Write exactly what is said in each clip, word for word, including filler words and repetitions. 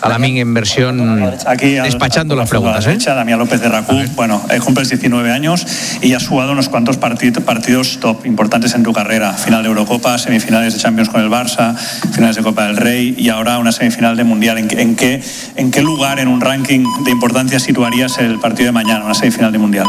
a Lamine en versión aquí despachando al, las preguntas. A la derecha, ¿eh? Damián López de Racú. Bueno, eh, cumples diecinueve años y has jugado unos cuantos partidos, partidos top importantes en tu carrera. Final de Eurocopa, semifinales de Champions con el Barça, finales de Copa del Rey y ahora una semifinal de Mundial. ¿En, en, qué, ¿En qué lugar en un ranking de importancia situarías el partido de mañana, una semifinal de Mundial?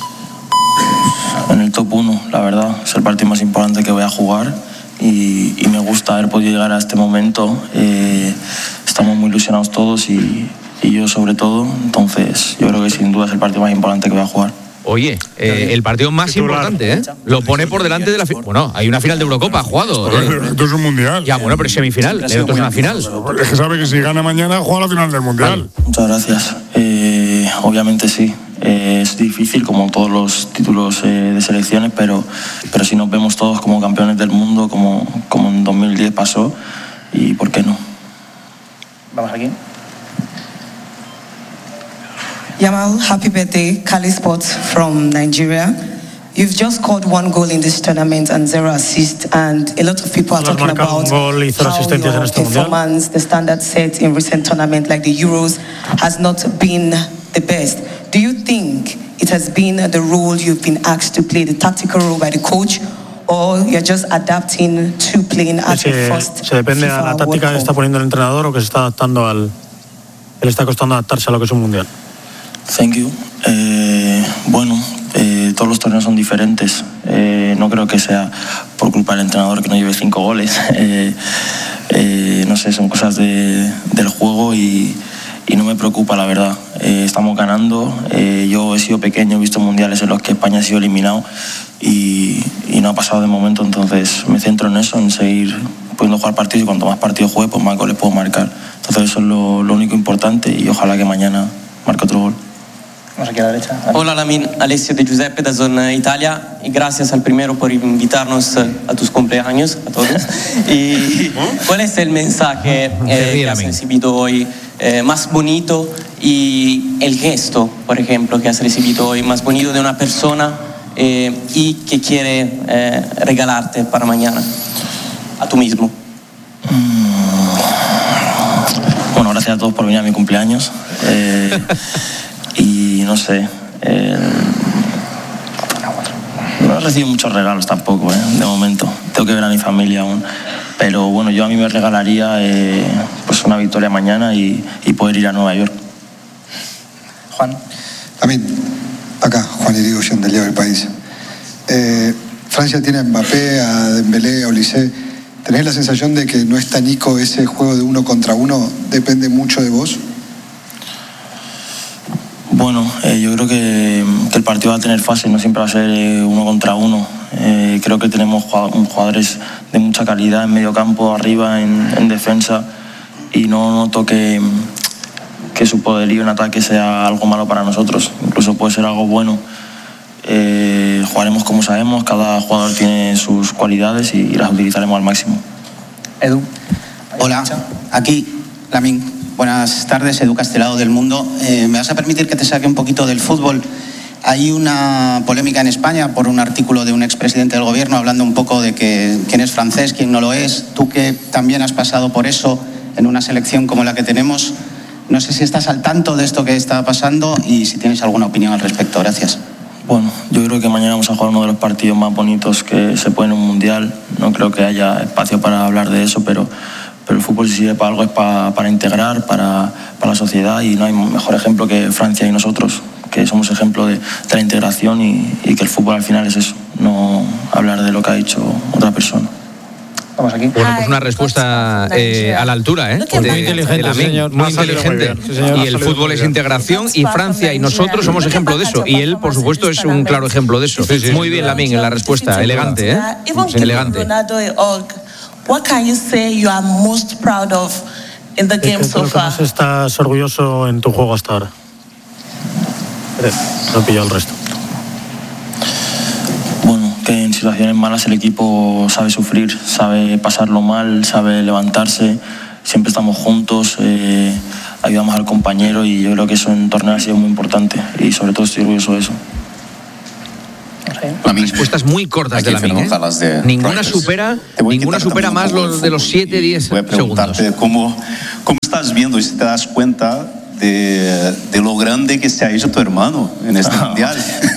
En el top uno, la verdad. Es el partido más importante que voy a jugar y, y me gusta haber podido llegar a este momento. Eh, estamos muy ilusionados todos y, y yo sobre todo. Entonces yo creo que sin duda es el partido más importante que voy a jugar. Oye, eh, el partido más importante, ¿eh? Lo pone por delante de la... Fi- bueno, hay una final de Eurocopa, ha jugado. ¿eh? Esto es un mundial. Ya, bueno, pero es semifinal. Esto es una final. Es que sabe que si gana mañana, juega la final del mundial. Vale. Muchas gracias. Eh, obviamente sí. Eh, es difícil, como todos los títulos eh, de selecciones, pero, pero si nos vemos todos como campeones del mundo, como, como en dos mil diez pasó, ¿y por qué no? Vamos aquí. Yamal, happy birthday. Kali Sports from Nigeria. You've just scored one goal in this tournament and zero assists, and a lot of people are talking about how your performance, the standard set in recent tournaments like the Euros, has not been the best. Do you think it has been the role you've been asked to play, the tactical role by the coach, or you're just adapting to playing at the first Se depende a la táctica que está poniendo el entrenador o que se está adaptando al... Él está costando adaptarse a lo que es un mundial. Thank you. Eh, bueno, eh, todos los torneos son diferentes. Eh, no creo que sea por culpa del entrenador que no lleve cinco goles. Eh, eh, no sé, son cosas de, del juego y, y no me preocupa, la verdad. Eh, estamos ganando. Eh, yo he sido pequeño, he visto mundiales en los que España ha sido eliminado y, y no ha pasado de momento, entonces me centro en eso, en seguir pudiendo jugar partidos y cuanto más partidos juegue, pues más goles puedo marcar. Entonces eso es lo, lo único importante y ojalá que mañana marque otro gol. Vamos aquí a la derecha. Vale. Hola Lamine, Alessio de Giuseppe de Zona Italia y gracias al primero por invitarnos a tus cumpleaños a todos. ¿Y cuál es el mensaje eh, que has recibido hoy eh, más bonito y el gesto, por ejemplo, que has recibido hoy más bonito de una persona eh, y que quiere eh, regalarte para mañana a tú mismo? Bueno, gracias a todos por venir a mi cumpleaños. Eh, y no sé, eh, no he recibido muchos regalos tampoco, eh, de momento. Tengo que ver a mi familia aún. Pero bueno, yo a mí me regalaría eh, pues una victoria mañana y, y poder ir a Nueva York. Juan. Lamine, acá, Juan Irigo, del Diario del País. Eh, Francia tiene a Mbappé, a Dembélé, a Olise. ¿Tenés la sensación de que no está Nico, ese juego de uno contra uno depende mucho de vos? Bueno, eh, yo creo que, que el partido va a tener fase, no siempre va a ser eh, uno contra uno. Eh, creo que tenemos jugadores de mucha calidad en medio campo, arriba, en, en defensa, y no noto que, que su poderío en ataque sea algo malo para nosotros. Incluso puede ser algo bueno. Eh, jugaremos como sabemos, cada jugador tiene sus cualidades y, y las utilizaremos al máximo. Edu. Hola, aquí, Lamine. Buenas tardes, Edu Castelao del Mundo. Eh, ¿Me vas a permitir que te saque un poquito del fútbol? Hay una polémica en España por un artículo de un expresidente del gobierno hablando un poco de que quién es francés, quién no lo es. Tú que también has pasado por eso en una selección como la que tenemos, no sé si estás al tanto de esto que está pasando y si tienes alguna opinión al respecto. Gracias. Bueno, yo creo que mañana vamos a jugar uno de los partidos más bonitos que se puede en un mundial. No creo que haya espacio para hablar de eso, pero... Pero el fútbol, si sirve para algo, es para, para integrar, para, para la sociedad, y no hay mejor ejemplo que Francia y nosotros, que somos ejemplo de, de la integración y, y que el fútbol al final es eso, no hablar de lo que ha dicho otra persona. Vamos aquí. Bueno, pues una respuesta eh, a la altura, ¿eh? Muy de, inteligente, de señor. Muy inteligente. Muy sí, señor, y el fútbol es integración y Francia y nosotros somos ejemplo de eso. Y él, por supuesto, es un claro ejemplo de eso. Sí, sí, muy bien, Lamine, en la respuesta. Elegante, ¿eh? Sí, elegante. What can you say you are most proud of in the game so far? ¿Estás orgulloso en tu juego hasta ahora? No he pillado el resto. Bueno, que en situaciones malas el equipo sabe sufrir, sabe pasarlo mal, sabe levantarse. Siempre estamos juntos, eh, ayudamos al compañero y yo creo que eso en torneo ha sido muy importante y sobre todo estoy orgulloso de eso. Respuestas muy cortas de Lamine, ¿eh? De ninguna Reuters. supera, ninguna supera más los de los siete diez segundos. Cómo, cómo estás viendo y si te das cuenta de, de lo grande que se ha hecho tu hermano en este mundial.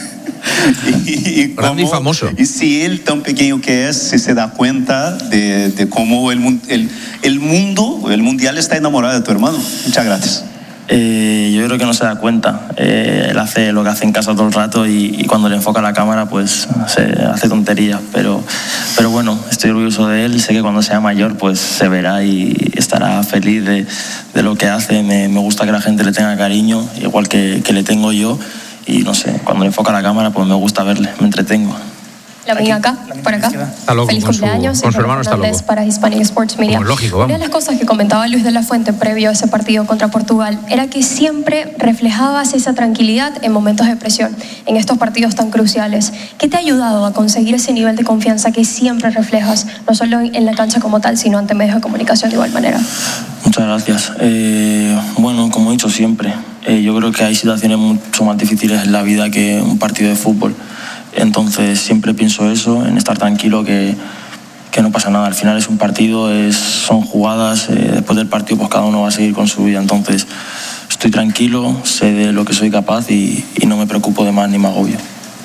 y, y, grande y famoso. Y si él, tan pequeño que es, si se da cuenta de, de cómo el, el, el mundo, el mundial está enamorado de tu hermano. Muchas gracias. Eh, yo creo que no se da cuenta. Eh, él hace lo que hace en casa todo el rato y, y cuando le enfoca la cámara pues se hace tonterías. Pero, pero bueno, estoy orgulloso de él. Sé que cuando sea mayor pues se verá y estará feliz de, de lo que hace. Me, me gusta que la gente le tenga cariño, igual que, que le tengo yo. Y no sé, cuando le enfoca la cámara pues me gusta verle, me entretengo. Lamine acá, por acá. Está loco, Feliz con su, cumpleaños. con su hermano está loco. Para Hispanic Sports Media. Como lógico, vamos. Una de las cosas que comentaba Luis de la Fuente previo a ese partido contra Portugal era que siempre reflejabas esa tranquilidad en momentos de presión, en estos partidos tan cruciales. ¿Qué te ha ayudado a conseguir ese nivel de confianza que siempre reflejas, no solo en la cancha como tal, sino ante medios de comunicación de igual manera? Muchas gracias. Eh, bueno, como he dicho siempre, eh, yo creo que hay situaciones mucho más difíciles en la vida que un partido de fútbol. Entonces siempre pienso eso, en estar tranquilo, que, que no pasa nada. Al final es un partido, es, son jugadas, eh, después del partido pues cada uno va a seguir con su vida. Entonces estoy tranquilo, sé de lo que soy capaz y, y no me preocupo de más ni me agobio.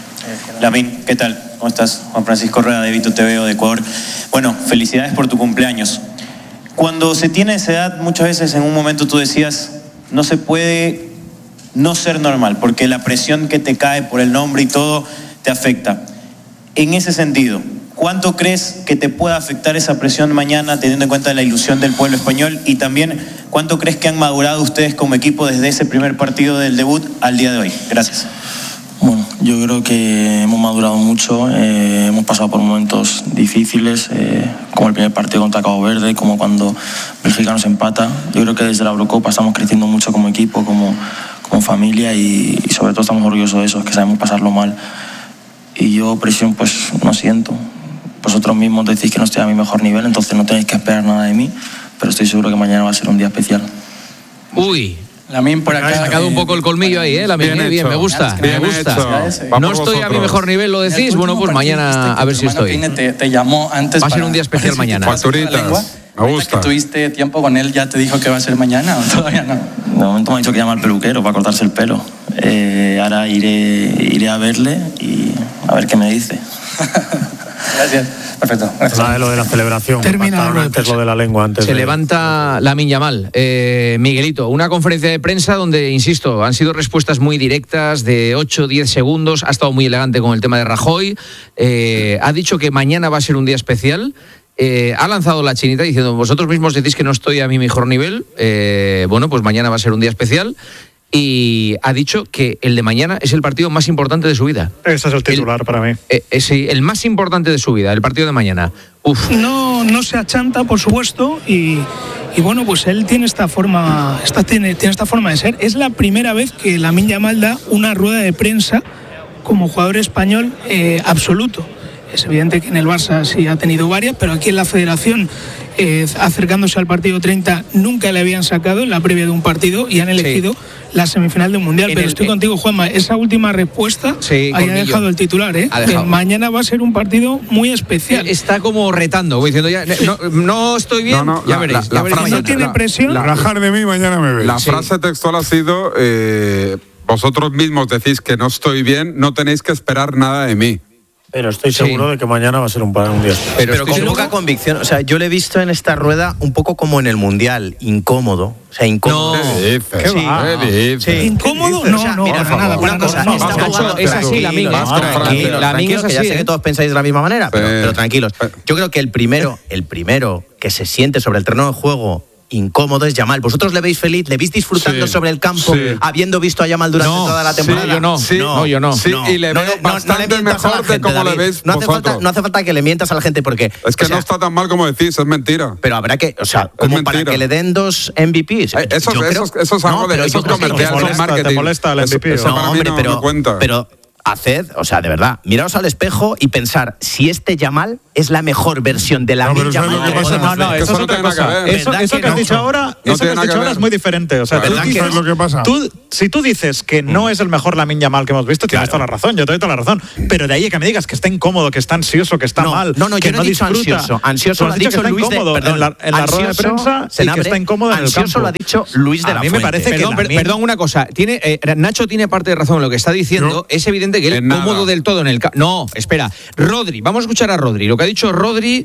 Lamine, ¿qué tal? ¿Cómo estás? Juan Francisco Rueda de Vito T V de Ecuador. Bueno, felicidades por tu cumpleaños. Cuando se tiene esa edad, muchas veces en un momento tú decías, no se puede no ser normal, porque la presión que te cae por el nombre y todo te afecta. En ese sentido, ¿cuánto crees que te pueda afectar esa presión mañana, teniendo en cuenta la ilusión del pueblo español? Y también, ¿cuánto crees que han madurado ustedes como equipo desde ese primer partido del debut al día de hoy? Gracias. Bueno, yo creo que hemos madurado mucho, eh, hemos pasado por momentos difíciles, eh, como el primer partido contra Cabo Verde, como cuando Bélgica nos empata. Yo creo que desde la Eurocopa estamos creciendo mucho como equipo, como, como familia y, y sobre todo estamos orgullosos de eso, que sabemos pasarlo mal. Y yo presión pues no siento. Vosotros mismos decís que no estoy a mi mejor nivel, entonces no tenéis que esperar nada de mí, pero estoy seguro que mañana va a ser un día especial. Uy, Lamine por acá. Ha sacado un poco el colmillo ahí, ¿eh? Lamine, bien, bien, me gusta, bien me gusta. Hecho. No estoy a mi mejor nivel, lo decís. Bueno, pues mañana a ver si estoy. Te, te llamó antes. Va a ser un día especial mañana. Facturitas. Me gusta. Que tuviste tiempo con él, ¿ya te dijo que va a ser mañana o todavía no? De momento me ha dicho que llama al peluquero para cortarse el pelo. Eh, ahora iré, iré a verle y a ver qué me dice. Gracias. Perfecto. Gracias. La de lo de la celebración. Termina antes lo de la lengua. Antes Se de... levanta Lamine Yamal. Eh, Miguelito, una conferencia de prensa donde, insisto, han sido respuestas muy directas de ocho diez segundos. Ha estado muy elegante con el tema de Rajoy. Eh, ha dicho que mañana va a ser un día especial. Eh, ha lanzado la chinita diciendo, vosotros mismos decís que no estoy a mi mejor nivel. Eh, bueno, pues mañana va a ser un día especial. Y ha dicho que el de mañana es el partido más importante de su vida. Ese es el titular el, para mí. Eh, eh, sí, el más importante de su vida, el partido de mañana. Uf. No, no se achanta, por supuesto, y, y bueno, pues él tiene esta forma, esta, tiene, tiene esta forma de ser. Es la primera vez que Lamine Yamal da una rueda de prensa como jugador español eh, absoluto. Es evidente que en el Barça sí ha tenido varias, pero aquí en la Federación, eh, acercándose al partido treinta, nunca le habían sacado en la previa de un partido y han elegido sí. la semifinal del Mundial. En pero el, estoy contigo, Juanma, esa última respuesta sí, ha dejado el titular, ¿eh? Que mañana va a ser un partido muy especial. Está como retando, como diciendo, ya, no, no estoy bien, no, no, ya la, veréis. La, ya la veréis frase, no tiene presión. La, rajar de mí, mañana me veis. La sí. frase textual ha sido, eh, vosotros mismos decís que no estoy bien, no tenéis que esperar nada de mí. Pero estoy seguro sí. de que mañana va a ser un, un día. Pero, pero con poca convicción. O sea, yo le he visto en esta rueda un poco como en el Mundial, incómodo. O sea, incómodo. No. ¿Qué dices? ¿Qué sí. va? ¿Qué dices? Sí. ¿Incómodo? No, o sea, no, mira, para nada. Una cosa, no, está jugando, es así, la Lamine. Tranquilos, tranquilos, que ya sé que todos pensáis de la misma manera, pero, pero tranquilos. Yo creo que el primero, el primero que se siente sobre el terreno de juego incómodo es Yamal. ¿Vosotros le veis feliz? ¿Le veis disfrutando sí, sobre el campo sí. habiendo visto a Yamal durante no, toda la temporada? Sí, yo no. Sí, no, yo no. Sí, y le veo no, bastante no, no mejor de como le veis no hace, falta, no hace falta que le mientas a la gente porque... Es que o sea, no está tan mal como decís, es mentira. Pero habrá que... O sea, como es para mentira. Que le den dos M V Ps. Eh, eso, yo eso, creo, eso es algo no, de... Eso es comercial, es marketing. ¿Te molesta el M V P? Eso, eso no, hombre, pero... Cuenta. pero haced, o sea, de verdad, miraos al espejo y pensar, si este Yamal es la mejor versión de la Lamine Yamal. No, no, eso es otra cosa. Eso, eso que has dicho ahora, eso que has dicho ahora es muy diferente. O sea, tú dices, es lo que pasa. Tú, si tú dices que no es el mejor Lamine Yamal que hemos visto, tienes toda la razón, yo te doy toda la razón. Pero de ahí a que me digas que está incómodo, que está ansioso, que está no, mal, no, no, que yo no, no he dicho disfruta. Ansioso, ansioso lo ha dicho Luis de, perdón, en la, en la rueda de prensa y que está incómodo en el campo. Ansioso lo ha dicho Luis de la Fuente. A mí me parece perdón, que Lamine... perdón, una cosa. Tiene, eh, Nacho tiene parte de razón en lo que está diciendo. No, es evidente que él cómodo del todo en el campo. No, espera. Rodri, vamos a escuchar a Rodri. Lo que ha dicho Rodri,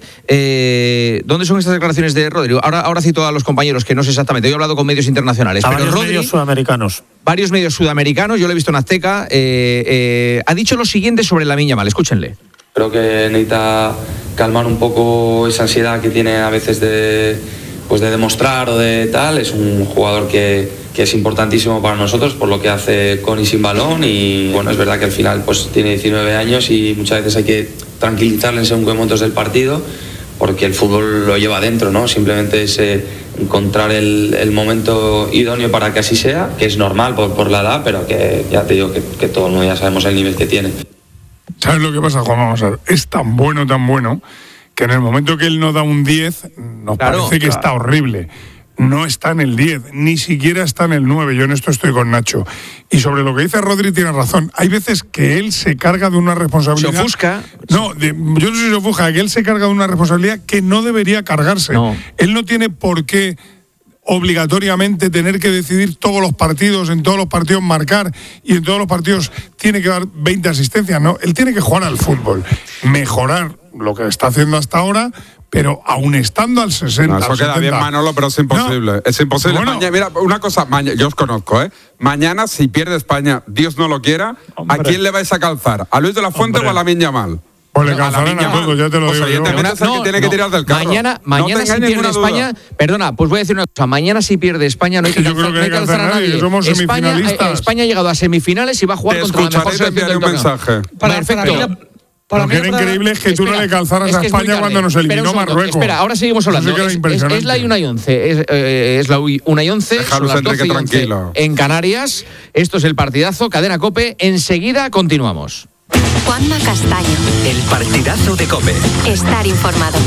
eh, ¿dónde son estas declaraciones de Rodri? Ahora, ahora cito a los compañeros, que no sé exactamente. Yo he hablado con medios internacionales. A pero varios Rodri, medios sudamericanos. Varios medios sudamericanos, yo lo he visto en Azteca. Eh, eh, ha dicho lo siguiente sobre Lamine Yamal. Escúchenle. Creo que necesita calmar un poco esa ansiedad que tiene a veces de, pues de demostrar o de tal. Es un jugador que, que es importantísimo para nosotros por lo que hace con y sin balón, y bueno, es verdad que al final pues tiene diecinueve años y muchas veces hay que tranquilizarle en según qué momentos del partido, porque el fútbol lo lleva dentro, ¿no? Simplemente es eh, encontrar el, el momento idóneo para que así sea, que es normal por, por la edad, pero que ya te digo que, que todo el mundo ya sabemos el nivel que tiene. ¿Sabes lo que pasa, Juan? Vamos a ver, es tan bueno, tan bueno, que en el momento que él no da un diez, nos claro, parece que claro. está horrible. No está en el diez, ni siquiera está en el nueve. Yo en esto estoy con Nacho. Y sobre lo que dice Rodri tiene razón. Hay veces que él se carga de una responsabilidad... Se ofusca. No, de, yo no sé si se ofusca, que él se carga de una responsabilidad que no debería cargarse. No. Él no tiene por qué obligatoriamente tener que decidir todos los partidos, en todos los partidos marcar, y en todos los partidos tiene que dar veinte asistencias. No, él tiene que jugar al fútbol, mejorar lo que está haciendo hasta ahora, pero aún estando al sesenta. No, eso al queda setenta. bien, Manolo, pero es imposible. No. Es imposible. Bueno, mañana, mira, una cosa, mañana, yo os conozco, ¿eh? Mañana, si pierde España, Dios no lo quiera, hombre. ¿a quién le vais a calzar? ¿A Luis de la Fuente hombre. o a Lamine Yamal? Pues le calzarán a todos, ya te lo digo. Pues yo. Es el que tiene que tirar del carro. Mañana, mañana no si pierde España, duda. perdona, pues voy a decir una cosa. Mañana si pierde España no hay que yo creo que no hay que calzar a nadie. Somos España, eh, España ha llegado a semifinales y va a jugar te contra la mejor selección del torneo. Mensaje. Para, Perfecto. Para mí, para lo que era increíble es que espera, tú no le calzaras es a España cuando nos eliminó Marruecos. Espera, ahora seguimos hablando. Es, es, es la una y once. Es, eh, es la una y once. Son las doce y once en Canarias. Esto es el partidazo. Cadena COPE. Enseguida continuamos. Juanma Castaño. El partidazo de COPE. Estar informado.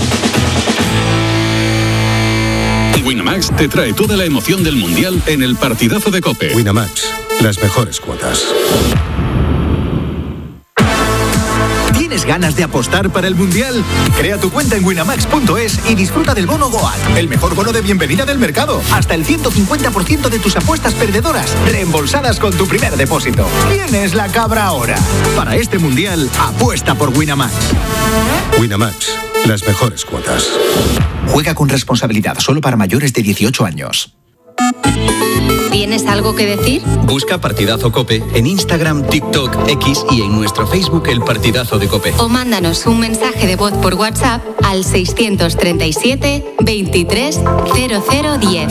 Winamax te trae toda la emoción del Mundial en el partidazo de COPE. Winamax, las mejores cuotas. ¿Tienes ganas de apostar para el Mundial? Crea tu cuenta en winamax punto es y disfruta del bono Goat, el mejor bono de bienvenida del mercado. Hasta el ciento cincuenta por ciento de tus apuestas perdedoras, reembolsadas con tu primer depósito. Tienes la cabra ahora. Para este Mundial, apuesta por Winamax. Winamax, las mejores cuotas. Juega con responsabilidad, solo para mayores de dieciocho años. ¿Tienes algo que decir? Busca Partidazo COPE en Instagram, TikTok, X y en nuestro Facebook El Partidazo de COPE. O mándanos un mensaje de voz por WhatsApp al seiscientos treinta y siete, veintitrés, cero cero diez.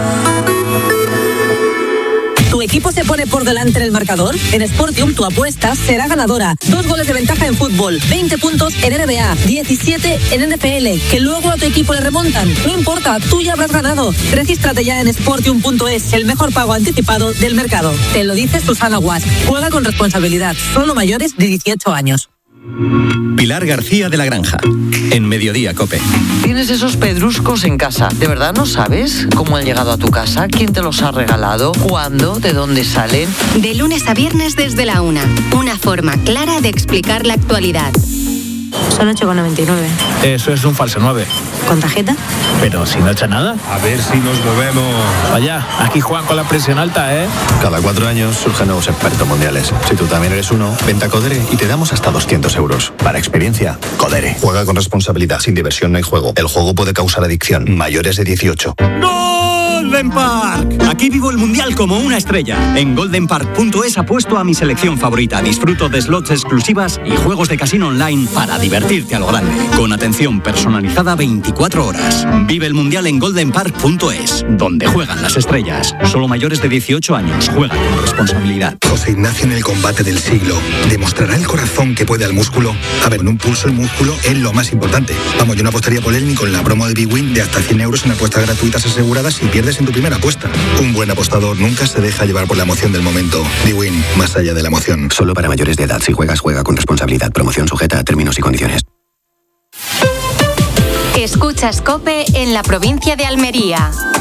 ¿Tu equipo se pone por delante en el marcador? En Sportium tu apuesta será ganadora. Dos goles de ventaja en fútbol, veinte puntos en N B A, diecisiete en N F L. ¿Que luego a tu equipo le remontan? No importa, tú ya habrás ganado. Regístrate ya en sportium punto es, el mejor pago anticipado del mercado. Te lo dice Susana Guas. Juega con responsabilidad. Solo mayores de dieciocho años. Pilar García de la Granja, en Mediodía COPE. Tienes esos pedruscos en casa. ¿De verdad no sabes cómo han llegado a tu casa? ¿Quién te los ha regalado? ¿Cuándo? ¿De dónde salen? De lunes a viernes desde la una. Una forma clara de explicar la actualidad. Son ocho con noventa y nueve. Eso es un falso nueve. ¿Con tarjeta? Pero si no echa nada. A ver si nos movemos. Vaya, aquí juegan con la presión alta, ¿eh? Cada cuatro años surgen nuevos expertos mundiales. Si tú también eres uno, vente a Codere y te damos hasta doscientos euros. Para experiencia, Codere. Juega con responsabilidad. Sin diversión no hay juego. El juego puede causar adicción. Mayores de dieciocho. Golden Park. Aquí vivo el Mundial como una estrella. En golden park punto es apuesto a mi selección favorita. Disfruto de slots exclusivas y juegos de casino online para divertirte a lo grande. Con atención personalizada veinticuatro horas. Vive el Mundial en golden park punto es, donde juegan las estrellas. Solo mayores de dieciocho años. Juega con responsabilidad. José Ignacio en el combate del siglo. ¿Demostrará el corazón que puede al músculo? A ver, en un pulso el músculo es lo más importante. Vamos, yo no apostaría por él ni con la promo de Big Win de hasta cien euros en apuestas gratuitas aseguradas si pierdes en tu primera apuesta. Un buen apostador nunca se deja llevar por la emoción del momento. Big Win, más allá de la emoción. Solo para mayores de edad. Si juegas, juega con responsabilidad. Promoción sujeta a términos y condiciones. Escuchas COPE en la provincia de Almería.